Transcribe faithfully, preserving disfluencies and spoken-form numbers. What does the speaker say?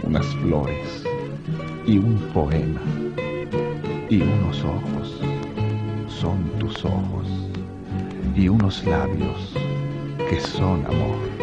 unas flores y un poema, y unos ojos son tus ojos, y unos labios que son amor.